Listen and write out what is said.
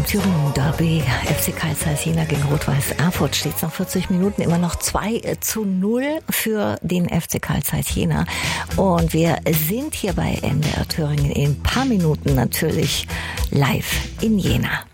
Thüringen Derby, FC Carl Zeiss Jena gegen Rot-Weiß Erfurt, steht es nach 40 Minuten immer noch 2:0 für den FC Carl Zeiss Jena. Und wir sind hier bei NDR Thüringen in ein paar Minuten natürlich live in Jena.